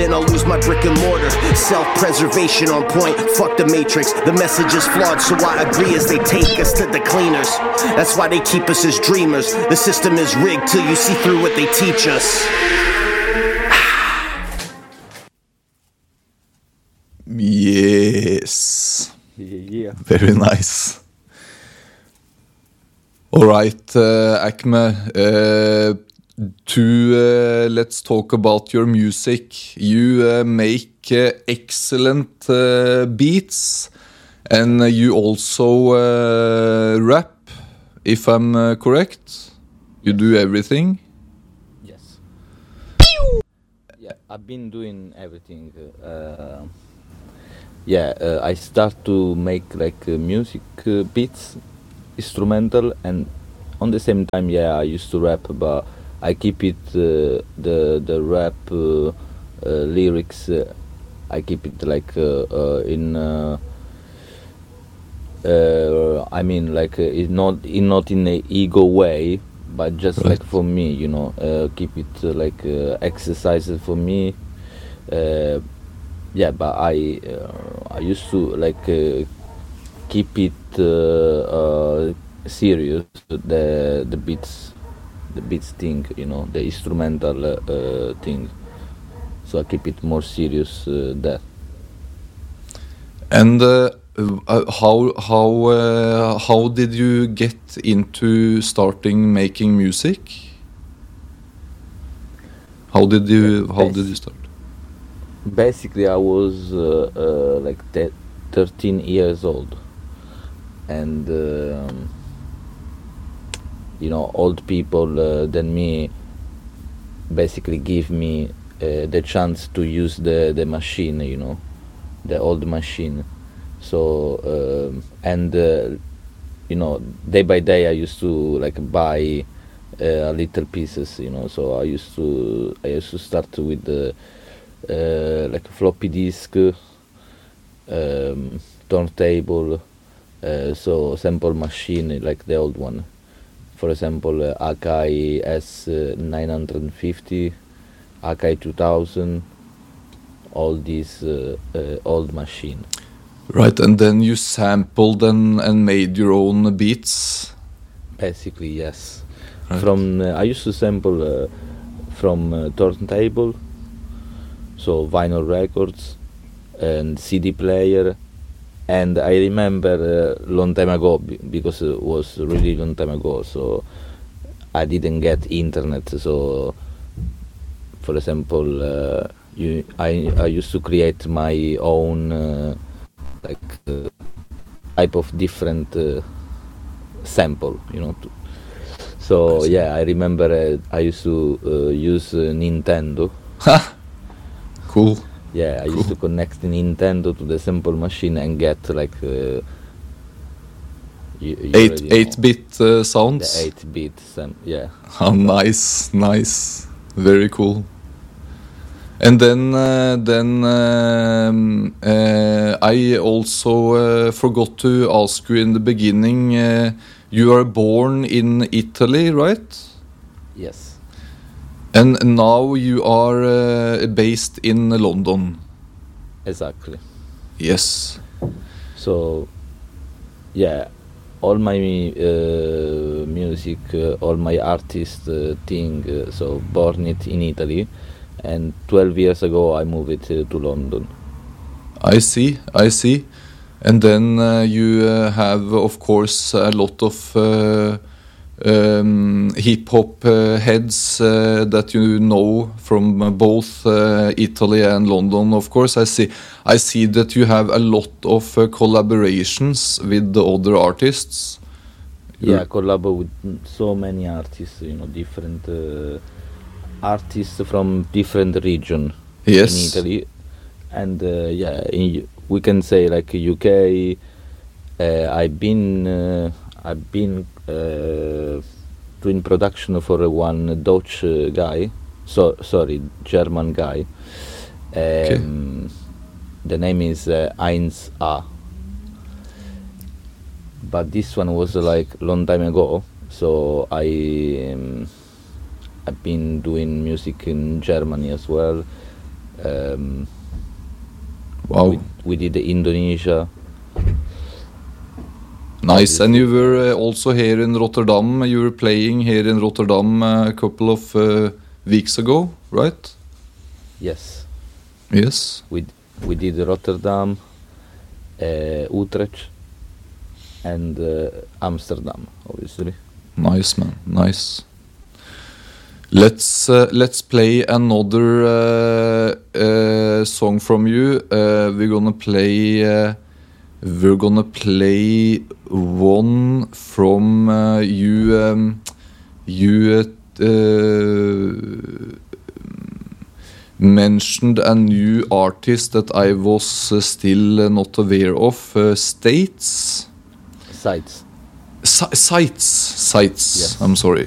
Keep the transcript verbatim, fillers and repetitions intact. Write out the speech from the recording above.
then I'll lose my brick and mortar. Self-preservation on point, fuck the matrix. The message is flawed, so I agree as they take us to the cleaners. That's why they keep us as dreamers. The system is rigged till you see through what they teach us. Yes. Yeah. Very nice. All right, uh, Acme. Uh, to uh, let's talk about your music. You uh, make uh, excellent uh, beats, and uh, you also uh, rap. If I'm uh, correct, you do everything. Yes. Yeah, I've been doing everything. Uh, yeah, uh, I start to make like uh, music uh, beats, instrumental, and on the same time, yeah, I used to rap, but I keep it uh, the the rap uh, uh, lyrics. Uh, I keep it like uh, uh, in. Uh, uh, I mean, like uh, it's not in not in a ego way, but just Right. like for me, you know, uh, keep it uh, like uh, exercises for me. Uh, yeah, but I uh, I used to like uh, keep it uh, uh, serious, the the beats the beats thing, you know, the instrumental uh, thing. So I keep it more serious uh, there. And uh, uh, how how uh, how did you get into starting making music? How did you how did you start? Basically, I was uh, uh, like te- thirteen years old, and um, you know, old people uh, than me basically give me uh, the chance to use the the machine, you know, the old machine. So um, and uh, you know, day by day I used to like buy uh, little pieces, you know. So I used to I used to start with the uh, like floppy disk, um, turntable, uh, so sample machine like the old one. For example, uh, Akai S nine fifty, Akai two thousand, all these uh, uh, old machine. Right, and then you sampled and, and made your own beats. Basically, yes. Right. From uh, I used to sample uh, from uh, turntable, so vinyl records and C D player, and I remember a uh, long time ago b- because it was really long time ago. So I didn't get internet. So, for example, uh, you I I used to create my own uh, like uh, type of different uh, sample, you know. To, so yeah, I remember uh, I used to uh, use uh, Nintendo. Cool. Yeah, I Cool. used to connect the Nintendo to the sample machine and get like uh, you, you Eight already know, eight bit uh, the sounds. eight bit sam. Yeah. Oh, nice, nice, very cool. And then, uh, then um, uh, I also uh, forgot to ask you in the beginning. Uh, you are born in Italy, right? Yes. And now you are uh, based in London. Exactly. Yes. So, yeah, all my uh, music, uh, all my artist uh, thing. Uh, so born it in Italy, and twelve years ago I moved it uh, to London. I see, I see. And then uh, you uh, have, of course, a lot of uh, um, hip-hop uh, heads uh, that you know from uh, both uh, Italy and London, of course. I see I see that you have a lot of uh, collaborations with the other artists. Yeah, collab with so many artists, you know, different uh, artists from different region Yes. in Italy. And uh, yeah, in, we can say like U K. Uh, I've been uh, I've been uh, doing production for one Dutch uh, guy. So sorry, German guy. Um, The name is uh, Heinz A. But this one was uh, like long time ago. So I um, I've been doing music in Germany as well. Um, Wow. we, we did the Indonesia. Nice. And you were uh, also here in Rotterdam. You were playing here in Rotterdam uh, a couple of uh, weeks ago, right? Yes. Yes. We we did Rotterdam, uh, Utrecht, and uh, Amsterdam, obviously. Nice, man. Nice. Let's uh, let's play another uh, uh, song from you. Uh, we're gonna play. Uh, we're gonna play one from uh, you. Um, you uh, mentioned a new artist that I was uh, still uh, not aware of. Uh, States. Sites. Si- sites. Sites. Yes. I'm sorry.